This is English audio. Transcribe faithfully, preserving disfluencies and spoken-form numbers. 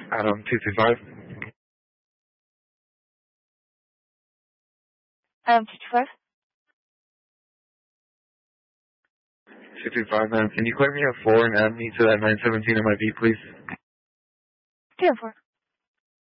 Adam, two two five. Um, two two five. two two five, ma'am. Can you clear me at four and add me to that nine seventeen M I B, please? ten four.